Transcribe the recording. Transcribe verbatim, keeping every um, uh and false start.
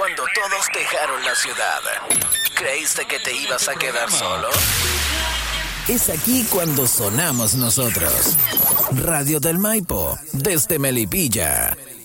cuando todos dejaron la ciudad. ¿Creíste que te ibas a quedar solo? Es aquí cuando sonamos nosotros. Radio del Maipo, desde Melipilla.